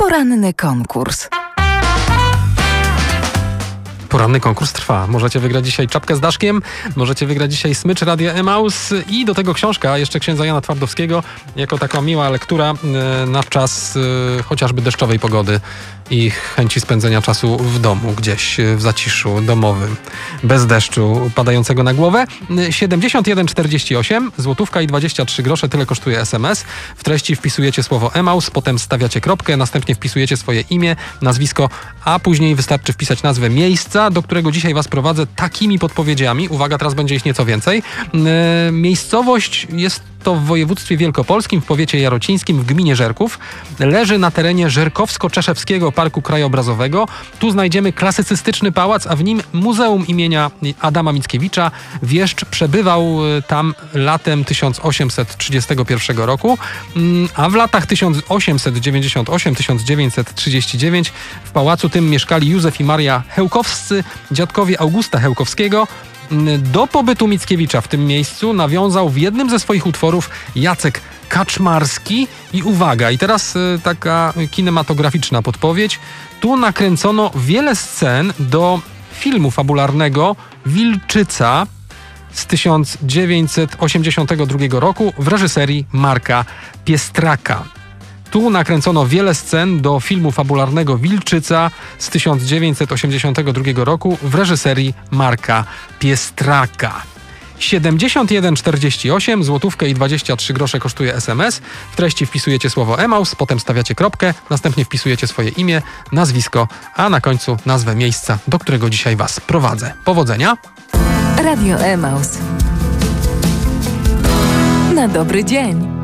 Poranny konkurs. Poranny konkurs trwa. Możecie wygrać dzisiaj czapkę z daszkiem, możecie wygrać dzisiaj smycz Radia Emaus i do tego książka jeszcze księdza Jana Twardowskiego jako taka miła lektura na czas chociażby deszczowej pogody i chęci spędzenia czasu w domu, gdzieś w zaciszu domowym, bez deszczu padającego na głowę. 7148, złotówka i 23 grosze, tyle kosztuje SMS. W treści wpisujecie słowo Emaus, potem stawiacie kropkę, następnie wpisujecie swoje imię, nazwisko, a później wystarczy wpisać nazwę miejsca, do którego dzisiaj was prowadzę takimi podpowiedziami. Uwaga, teraz będzie ich nieco więcej. Miejscowość jest to w województwie wielkopolskim, w powiecie jarocińskim, w gminie Żerków. Leży na terenie Żerkowsko-Czeszewskiego Parku Krajobrazowego. Tu znajdziemy klasycystyczny pałac, a w nim Muzeum imienia Adama Mickiewicza. Wieszcz przebywał tam latem 1831 roku, a w latach 1898-1939 w pałacu tym mieszkali Józef i Maria Chełkowscy, dziadkowie Augusta Chełkowskiego. Do pobytu Mickiewicza w tym miejscu nawiązał w jednym ze swoich utworów Jacek Kaczmarski i uwaga, i teraz taka kinematograficzna podpowiedź. Tu nakręcono wiele scen do filmu fabularnego Wilczyca z 1982 roku w reżyserii Marka Piestraka. Tu nakręcono wiele scen do filmu fabularnego Wilczyca z 1982 roku w reżyserii Marka Piestraka. 7148, złotówkę i 23 grosze kosztuje SMS. W treści wpisujecie słowo Emaus, potem stawiacie kropkę, następnie wpisujecie swoje imię, nazwisko, a na końcu nazwę miejsca, do którego dzisiaj was prowadzę. Powodzenia! Radio Emaus. Na dobry dzień.